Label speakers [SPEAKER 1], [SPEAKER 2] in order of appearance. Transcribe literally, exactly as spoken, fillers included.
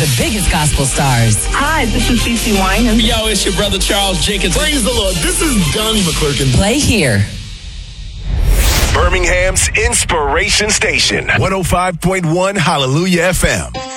[SPEAKER 1] the biggest gospel stars.
[SPEAKER 2] Hi, this is CeCe Winans.
[SPEAKER 3] Yo, it's your brother Charles Jenkins.
[SPEAKER 4] Praise the Lord. This is Donnie McClurkin.
[SPEAKER 1] Play here.
[SPEAKER 5] Birmingham's Inspiration Station. one oh five point one Hallelujah F M.